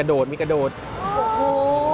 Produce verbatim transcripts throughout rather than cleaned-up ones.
ระโดดมีกระโดดโอ้โห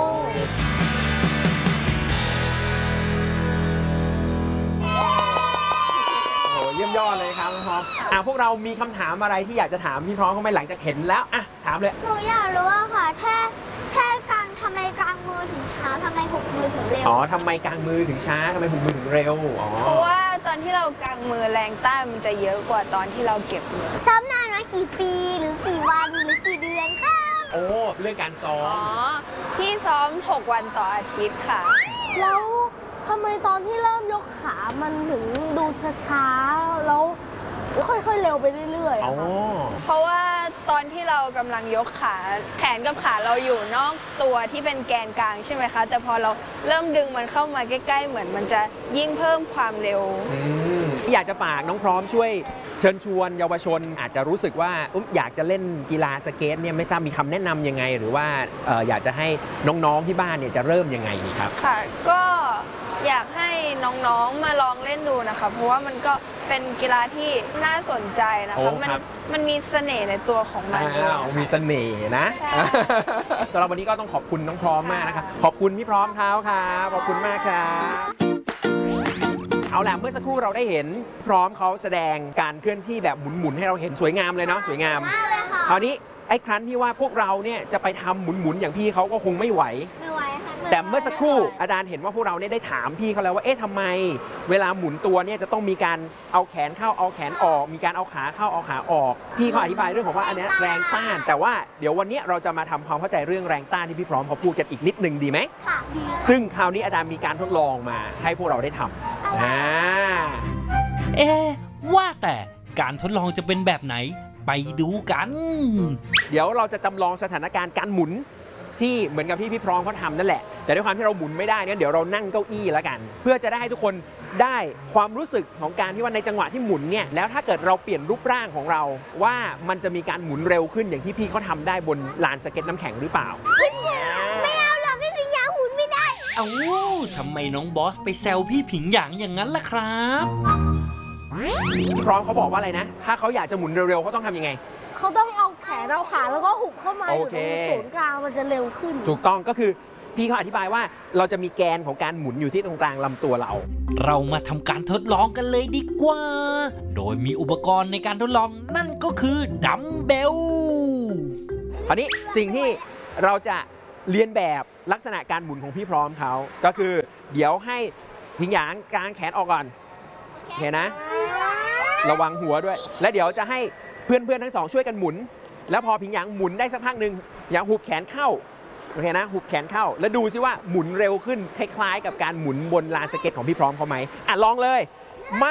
เยี่ยมยอดเลยครับน้องพร้อมอ่ะพวกเรามีคำถามอะไรที่อยากจะถามพี่พร้อมเขาไหมหลังจากเห็นแล้วอ่ะถามเลยหนูอยากรู้ว่าค่ะแค่แค่กลางทำไมกลางมือถึงช้าทำไมหุบมือถึงเร็วอ๋อทำไมกลางมือถึงช้าทำไมหุบมือถึงเร็วอ๋อเพราะว่าตอนที่เรากางมือแรงต้านมันจะเยอะกว่าตอนที่เราเก็บมือซ้อมนานมากี่ปีหรือกี่วันหรือกี่เดือนคะโอ้เรื่องการซ้อมอ๋อที่ซ้อมหกวันต่ออาทิตย์ค่ะแล้วทำไมตอนที่เริ่มยกขามันถึงดูช้าๆแล้วค่อยๆเร็วไปเรื่อยๆอ๋อเพราะว่าตอนที่เรากำลังยกขาแขนกับขาเราอยู่นอกตัวที่เป็นแกนกลางใช่ไหมคะแต่พอเราเริ่มดึงมันเข้ามาใกล้ๆเหมือนมันจะยิ่งเพิ่มความเร็วอยากจะฝากน้องพร้อมช่วยเชิญชวนเยาวชนอาจจะรู้สึกว่าอยากจะเล่นกีฬาสเก็ตเนี่ยไม่ทราบมีคำแนะนำยังไงหรือว่าอยากจะให้น้องๆที่บ้านเนี่ยจะเริ่มยังไงดีครับค่ะก็อยากให้น้องๆมาลองเล่นดูนะคะเพราะว่ามันก็เป็นกีฬาที่น่าสนใจนะคะมันมันมีเสน่ห์ในตัวของมันมีเสน่ห์นะสำหรับวันนี้ก็ต้องขอบคุณน้องพร้อมมากนะครับขอบคุณพี่พร้อมเท้าครับขอบคุณมากครับเอาล่ะเมื่อสักครู่เราได้เห็นพร้อมเขาแสดงการเคลื่อนที่แบบหมุนๆให้เราเห็นสวยงามเลยเนาะสวยงามคราวนี้ไอ้ครั้นที่ว่าพวกเราเนี่ยจะไปทำหมุนๆอย่างพี่เขาก็คงไม่ไหวไม่ไหวค่ะแต่เมื่อสักครู่อาจารย์เห็นว่าพวกเราเนี่ยได้ถามพี่เขาแล้วว่าเอ๊ะทำไมเวลาหมุนตัวเนี่ยจะต้องมีการเอาแขนเข้าเอาแขนออกมีการเอาขาเข้าเอาขาออกพี่เขาอธิบายเรื่องของว่าอันนี้แรงต้านแต่ว่าเดี๋ยววันนี้เราจะมาทำความเข้าใจเรื่องแรงต้านที่พี่พร้อมเขาพูดกันอีกนิดนึงดีไหมค่ะดีซึ่งคราวนี้อาจารย์มีการทดลองมาให้พวกเราได้ทำอ่าเอ๊ะว่าแต่การทดลองจะเป็นแบบไหนไปดูกันเดี๋ยวเราจะจำลองสถานการณ์การหมุนที่เหมือนกับที่พี่พร้อมเขาทำนั่นแหละแต่ด้วยความที่เราหมุนไม่ได้เนี่ยเดี๋ยวเรานั่งเก้าอี้แล้วกันเพื่อจะได้ให้ทุกคนได้ความรู้สึกของการที่ว่าในจังหวะที่หมุนเนี่ยแล้วถ้าเกิดเราเปลี่ยนรูปร่างของเราว่ามันจะมีการหมุนเร็วขึ้นอย่างที่พี่เขาทำได้บนลานสเก็ตน้ำแข็งหรือเปล่าไม่เอาหรอกพี่ผิงหยางหมุนไม่ได้เอ้าทำไมน้องบอสไปแซวพี่ผิงหยางอย่างนั้นล่ะครับพี่พร้อมเขาบอกว่าอะไรนะถ้าเขาอยากจะหมุนเร็วๆเขาต้องทำยังไงเขาต้องเอาแขนเอาขาแล้วก็หุบเข้ามาอยู่ตรงศูนย์กลางมันจะเร็วขึ้นถูกต้องก็คือพี่เขาอธิบายว่าเราจะมีแกนของการหมุนอยู่ที่ตรงกลางลำตัวเราเรามาทำการทดลองกันเลยดีกว่าโดยมีอุปกรณ์ในการทดลองนั่นก็คือดัมเบลคราวนี้สิ่งที่เราจะเรียนแบบลักษณะการหมุนของพี่พร้อมเขาก็คือเดี๋ยวให้ผิงหยางกางแขนออกก่อนเห็นนะระวังหัวด้วยและเดี๋ยวจะให้เพื่อนๆทั้งสองช่วยกันหมุนแล้วพอผิงหยางหมุนได้สักพักหนึ่งหยางหุบแขนเข้าโอเคนะหุบแขนเข้าแล้วดูซิว่าหมุนเร็วขึ้นคล้ายๆกับการหมุนบนลานสเก็ตของพี่พร้อมเขาไหมอ่ะลองเลยมา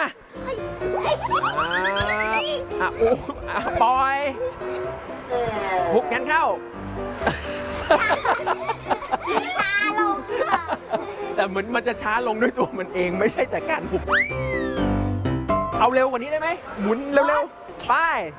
อ่ะอู้ปล่อยหุบแขนเข้าช้าลงแต่เหมือนมันจะช้าลงด้วยตัวมันเองไม่ใช่จากการหุบเอาเร็วกว่านี้ได้ไหมหมุนเร็วๆไป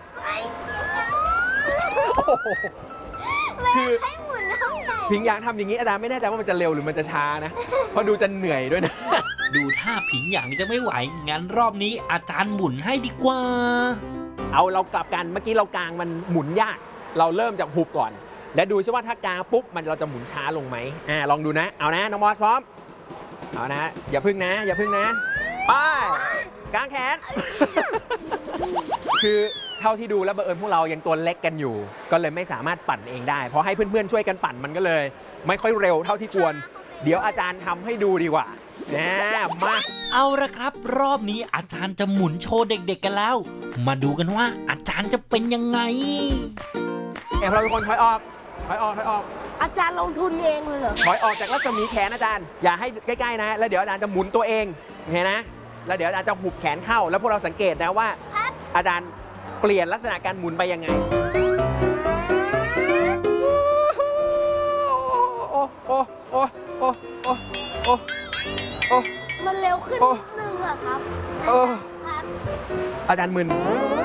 คือพิงยางทำอย่างนี้อาจารย์ไม่แน่ใจว่ามันจะเร็วหรือมันจะช้านะเพราะดูจะเหนื่อยด้วยนะดูท่าผิงหยางจะไม่ไหวงั้นรอบนี้อาจารย์หมุนให้ดีกว่าเอาเรากลับกันเมื่อกี้เรากางมันหมุนยากเราเริ่มจากหุบก่อนและดูซิว่าถ้ากางปุ๊บมันเราจะหมุนช้าลงไหมอ่าลองดูนะเอานะน้องมอสพร้อมเอานะอย่าพึ่งนะอย่าพึ่งนะไปกางแขนคือเท่าที่ดูแล้วบังเอิญพวกเรายังตัวเล็กกันอยู่ก็เลยไม่สามารถปั่นเองได้เพราะให้เพื่อนๆช่วยกันปั่นมันก็เลยไม่ค่อยเร็วเท่าที่ควรเดี๋ยวอาจารย์ทำให้ดูดีกว่านะมาเอาละครับรอบนี้อาจารย์จะหมุนโชว์เด็กๆกันแล้วมาดูกันว่าอาจารย์จะเป็นยังไงเดี๋ยวเราทุกคนถอยออกถอยออกถอยออกอาจารย์ลงทุนเองเลยเหรอถอยออกจากรัศมีแขนอาจารย์อย่าให้ใกล้ๆนะแล้วเดี๋ยวอาจารย์จะหมุนตัวเองเห็นนะแล้วเดี๋ยวอาจารย์จะหุบแขนเข้าแล้วพวกเราสังเกตนะว่าอาจารย์เปลี่ยนลักษณะการหมุนไปยังไงโอ้โอ้โอ้โอ้โอ้โอ้โอ้มันเร็วขึ้นนิดนึงอะครับอาจารย์มึน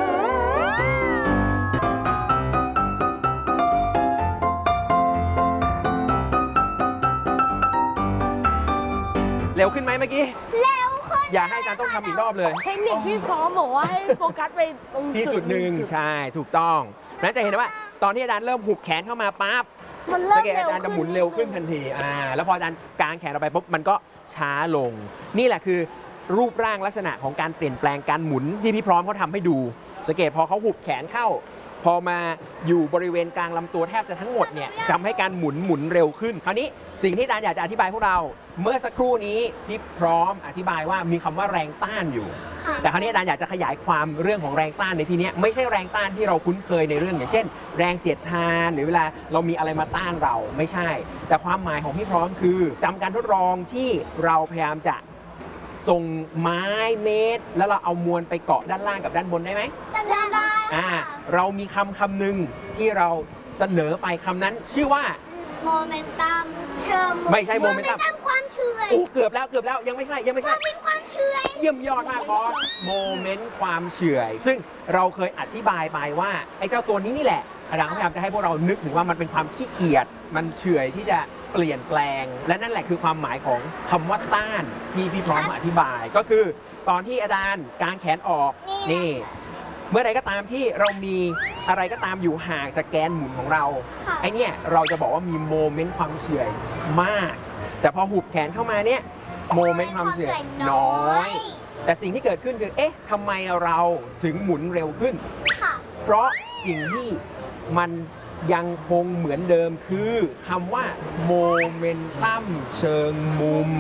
เร็วขึ้นไหมเมื่อกี้เร็วขึ้นอย่าให้อาจารย์ต้องทำอีกรอบเลยเทคนิคที่พร้อมบอกว่าให้โฟกัสไปตรงที่จุดหนึ่งใช่ถูกต้องนั้นจะเห็นว่าตอนที่อาจารย์เริ่มหุบแขนเข้ามาปั๊บมันเริ่สัมงเกตอาจารย์จะหมุนเร็วขึ้นทันทีอ่าแล้วพออาจารย์กางแขนออกไปปุ๊บมันก็ช้าลง นี่แหละคือรูปร่างลักษณะของการเปลี่ยนแปลงการหมุนที่พี่พร้อมเขาทำให้ดู สังเกตพอเขาหุบแขนเข้า พอมาอยู่บริเวณกลางลำตัวแทบจะทั้งหมดเนี่ยทำให้การหมุนหมุนเร็วขึ้น คราวนี้สิ่งที่อาจารย์อยากจะอธิบายพวกเรา เมื่อสักครู่นี้พี่พร้อมอธิบายว่ามีคำว่าแรงต้านอยู่ แต่คราวนี้อาจารย์อยากจะขยายความเรื่องของแรงต้านในที่นี้ไม่ใช่แรงต้านที่เราคุ้นเคยในเรื่องอย่างเช่น แรงเสียดทานหรือเวลาเรามีอะไรมาต้านเราไม่ใช่ แต่ความหมายของพี่พร้อมคือจำการทดลองที่เราพยายามจะส่งไม้เมตรแล้วเราเอามวลไปเกาะด้านล่างกับด้านบนได้ไหมจำได้อ่าเรามีคำคำหนึ่งที่เราเสนอไปคำนั้นชื่อว่าโมเมนตัมเชื่อมไม่ใช่โมเมนตัมความเชื่อโอ้เกือบแล้วเกือบแล้วยังไม่ใช่ยังไม่ใช่เป็นความเชื่อเยี่ยมยอดมากบอสโมเมนต์ความเฉื่อยซึ่งเราเคยอธิบายไปว่าไอ้เจ้าตัวนี้นี่แหละอาจารย์พยายามจะให้พวกเรานึกถึงว่ามันเป็นความขี้เกียจมันเฉื่อยที่จะเปลี่ยนแปลง และนั่นแหละคือความหมายของคำว่าต้านที่พี่พร้อมอธิบายก็คือตอนที่อาจารย์กางแขนออกนี่เมื่อใดก็ตามที่เรามีอะไรก็ตามอยู่ห่างจากแกนหมุนของเราไอเนี่ยเราจะบอกว่ามีโมเมนต์ความเฉื่อยมาก แต่พอหุบแขนเข้ามาเนี่ยโมเมนต์ความเฉื่อยน้อย แต่สิ่งที่เกิดขึ้นคือเอ๊ะทำไมเราถึงหมุนเร็วขึ้นค่ะเพราะสิ่งที่มันยังคงเหมือนเดิมคือคำว่าโมเมนตัมเชิงมุม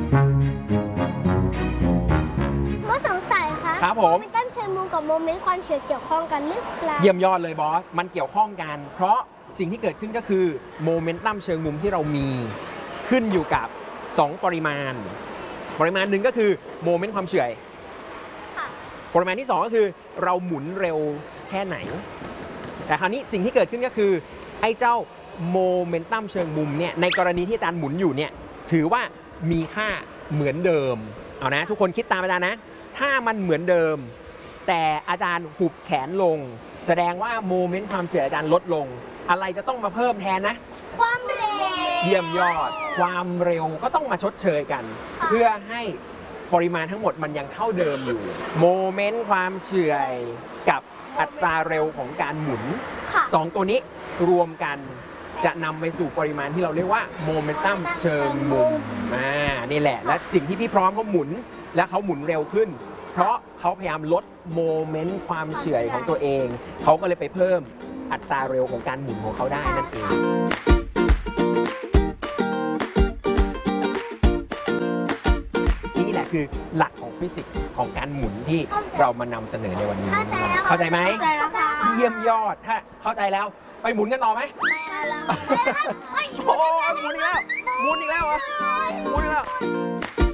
เมื่อสงสัยคะครับผมโมเมนตัมเชิงมุมกับโมเมนต์ความเฉื่อยเกี่ยวข้องกันหรือเปล่าเยี่ยมยอดเลยบอส มันเกี่ยวข้องกัน เพราะสิ่งที่เกิดขึ้นก็คือโมเมนตัมเชิงมุมที่เรามีขึ้นอยู่กับสองปริมาณ ปริมาณหนึ่งก็คือโมเมนต์ความเฉื่อยค่ะปริมาณที่สองก็คือเราหมุนเร็วแค่ไหน แต่คราวนี้สิ่งที่เกิดขึ้นก็คือไอ้เจ้าโมเมนตัมเชิงมุมเนี่ยในกรณีที่อาจารย์หมุนอยู่เนี่ยถือว่ามีค่าเหมือนเดิมเอานะทุกคนคิดตามอาจารย์นะถ้ามันเหมือนเดิม แต่อาจารย์หุบแขนลง แสดงว่าโมเมนต์ความเฉื่อยอาจารย์ลดลง อะไรจะต้องมาเพิ่มแทนนะความเร็วเยี่ยมยอดความเร็วก็ต้องมาชดเชยกัน เพื่อให้ปริมาณทั้งหมดมันยังเท่าเดิมอยู่โมเมนต์ความเฉื่อยกับอัตราเร็วของการหมุนค่ะสองตัวนี้รวมกันจะนำไปสู่ปริมาณที่เราเรียกว่าโมเมนตัมเชิงมุมอ่านี่แหละและสิ่งที่พี่พร้อมเขาหมุนและเขาหมุนเร็วขึ้น เพราะเขาพยายามลดโมเมนต์ความเฉื่อยของตัวเองเขาก็เลยไปเพิ่มอัตราเร็วของการหมุนของเขาได้นั่นเองนี่แหละคือหลักของฟิสิกส์ของการหมุนที่เรามานำเสนอในวันนี้เข้าใจแล้วเข้าใจไหมเข้าใจแล้วค่ะเยี่ยมยอดถ้าเข้าใจแล้วไปหมุนกันต่อไหมไม่เอาแล้วโอ้โหหมุนอีกแล้วหมุนอีกแล้วเหรอหมุนอีกแล้ว